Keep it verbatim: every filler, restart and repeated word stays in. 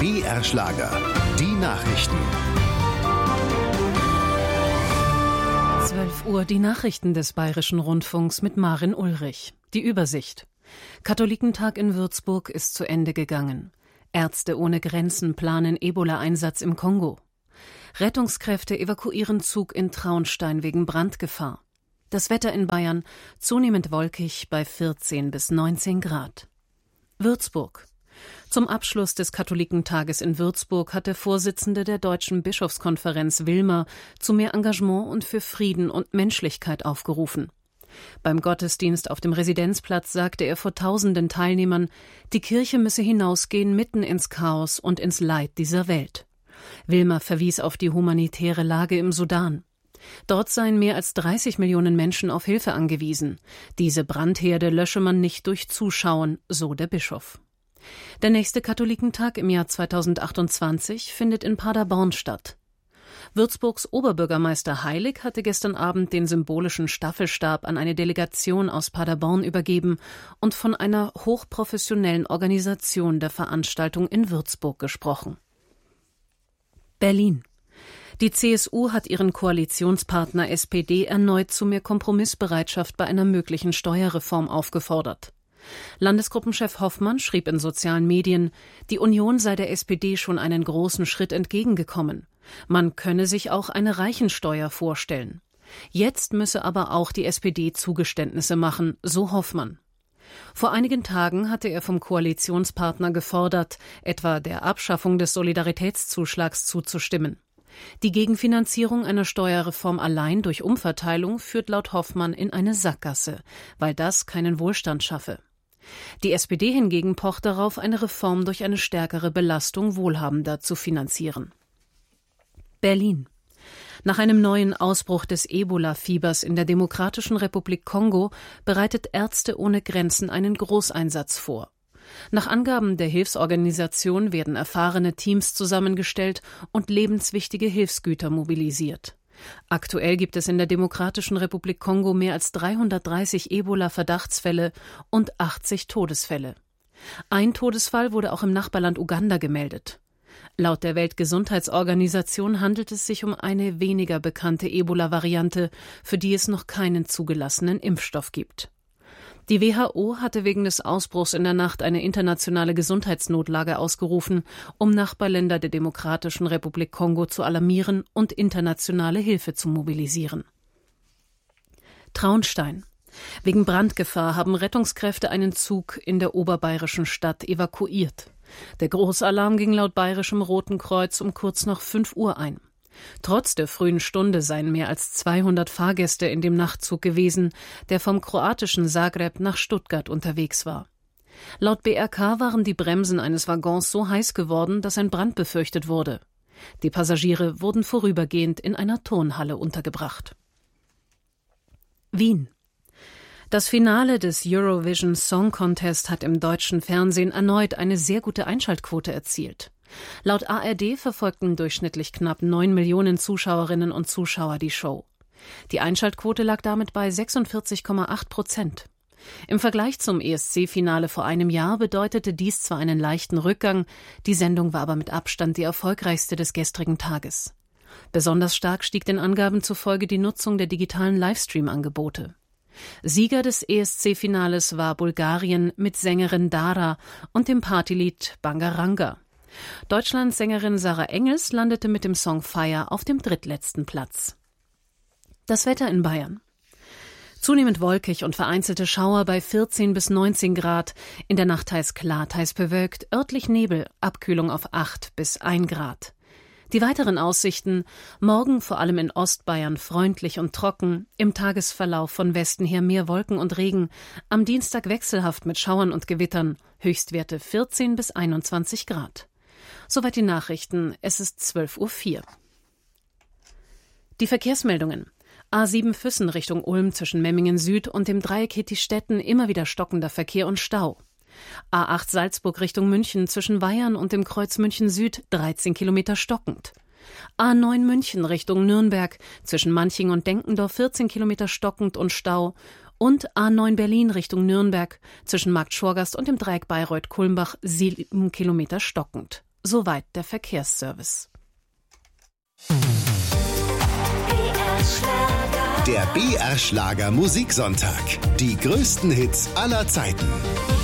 B R Schlager, die Nachrichten. zwölf Uhr die Nachrichten des Bayerischen Rundfunks mit Marin Ulrich. Die Übersicht. Katholikentag in Würzburg ist zu Ende gegangen. Ärzte ohne Grenzen planen Ebola-Einsatz im Kongo. Rettungskräfte evakuieren Zug in Traunstein wegen Brandgefahr. Das Wetter in Bayern zunehmend wolkig bei vierzehn bis neunzehn Grad. Würzburg. Zum Abschluss des Katholikentages in Würzburg hat der Vorsitzende der Deutschen Bischofskonferenz Wilmer zu mehr Engagement und für Frieden und Menschlichkeit aufgerufen. Beim Gottesdienst auf dem Residenzplatz sagte er vor tausenden Teilnehmern, die Kirche müsse hinausgehen mitten ins Chaos und ins Leid dieser Welt. Wilmer verwies auf die humanitäre Lage im Sudan. Dort seien mehr als dreißig Millionen Menschen auf Hilfe angewiesen. Diese Brandherde lösche man nicht durch Zuschauen, so der Bischof. Der nächste Katholikentag im Jahr zweitausendachtundzwanzig findet in Paderborn statt. Würzburgs Oberbürgermeister Heilig hatte gestern Abend den symbolischen Staffelstab an eine Delegation aus Paderborn übergeben und von einer hochprofessionellen Organisation der Veranstaltung in Würzburg gesprochen. Berlin. Die C S U hat ihren Koalitionspartner S P D erneut zu mehr Kompromissbereitschaft bei einer möglichen Steuerreform aufgefordert. Landesgruppenchef Hoffmann schrieb in sozialen Medien, die Union sei der S P D schon einen großen Schritt entgegengekommen. Man könne sich auch eine Reichensteuer vorstellen. Jetzt müsse aber auch die S P D Zugeständnisse machen, so Hoffmann. Vor einigen Tagen hatte er vom Koalitionspartner gefordert, etwa der Abschaffung des Solidaritätszuschlags zuzustimmen. Die Gegenfinanzierung einer Steuerreform allein durch Umverteilung führt laut Hoffmann in eine Sackgasse, weil das keinen Wohlstand schaffe. Die S P D hingegen pocht darauf, eine Reform durch eine stärkere Belastung Wohlhabender zu finanzieren. Berlin. Nach einem neuen Ausbruch des Ebola-Fiebers in der Demokratischen Republik Kongo bereitet Ärzte ohne Grenzen einen Großeinsatz vor. Nach Angaben der Hilfsorganisation werden erfahrene Teams zusammengestellt und lebenswichtige Hilfsgüter mobilisiert. Aktuell gibt es in der Demokratischen Republik Kongo mehr als dreihundertdreißig Ebola-Verdachtsfälle und achtzig Todesfälle. Ein Todesfall wurde auch im Nachbarland Uganda gemeldet. Laut der Weltgesundheitsorganisation handelt es sich um eine weniger bekannte Ebola-Variante, für die es noch keinen zugelassenen Impfstoff gibt. Die W H O hatte wegen des Ausbruchs in der Nacht eine internationale Gesundheitsnotlage ausgerufen, um Nachbarländer der Demokratischen Republik Kongo zu alarmieren und internationale Hilfe zu mobilisieren. Traunstein. Wegen Brandgefahr haben Rettungskräfte einen Zug in der oberbayerischen Stadt evakuiert. Der Großalarm ging laut Bayerischem Roten Kreuz um kurz nach fünf Uhr ein. Trotz der frühen Stunde seien mehr als zweihundert Fahrgäste in dem Nachtzug gewesen, der vom kroatischen Zagreb nach Stuttgart unterwegs war. Laut B R K waren die Bremsen eines Waggons so heiß geworden, dass ein Brand befürchtet wurde. Die Passagiere wurden vorübergehend in einer Turnhalle untergebracht. Wien. Das Finale des Eurovision Song Contest hat im deutschen Fernsehen erneut eine sehr gute Einschaltquote erzielt. Laut A R D verfolgten durchschnittlich knapp neun Millionen Zuschauerinnen und Zuschauer die Show. Die Einschaltquote lag damit bei sechsundvierzig Komma acht Prozent. Im Vergleich zum E S C-Finale vor einem Jahr bedeutete dies zwar einen leichten Rückgang, die Sendung war aber mit Abstand die erfolgreichste des gestrigen Tages. Besonders stark stieg den Angaben zufolge die Nutzung der digitalen Livestream-Angebote. Sieger des E S C-Finales war Bulgarien mit Sängerin Dara und dem Partylied Bangaranga. Deutschlands Sängerin Sarah Engels landete mit dem Song Fire auf dem drittletzten Platz. Das Wetter in Bayern. Zunehmend wolkig und vereinzelte Schauer bei vierzehn bis neunzehn Grad. In der Nacht teils klar, teils bewölkt, örtlich Nebel, Abkühlung auf acht bis ein Grad. Die weiteren Aussichten: morgen vor allem in Ostbayern freundlich und trocken, im Tagesverlauf von Westen her mehr Wolken und Regen, am Dienstag wechselhaft mit Schauern und Gewittern, Höchstwerte vierzehn bis einundzwanzig Grad. Soweit die Nachrichten, es ist zwölf Uhr vier. Die Verkehrsmeldungen. A sieben Füssen Richtung Ulm zwischen Memmingen Süd und dem Dreieck Hittistetten immer wieder stockender Verkehr und Stau. A acht Salzburg Richtung München zwischen Weyern und dem Kreuz München Süd dreizehn Kilometer stockend. A neun München Richtung Nürnberg zwischen Manching und Denkendorf vierzehn Kilometer stockend und Stau. Und A neun Berlin Richtung Nürnberg zwischen Markt Schorgast und dem Dreieck Bayreuth-Kulmbach sieben Kilometer stockend. Soweit der Verkehrsservice. Der B R Schlager Musiksonntag. Die größten Hits aller Zeiten.